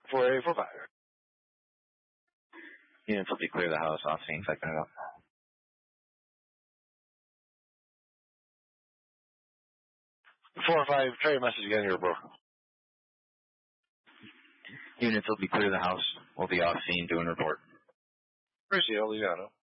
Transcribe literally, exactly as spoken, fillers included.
four eight four five. Units will be clear the house off scene, second it up. four five, try your message again here, bro. Units will be clear the house. We'll be off scene doing report. Appreciate it, I'll leave you out.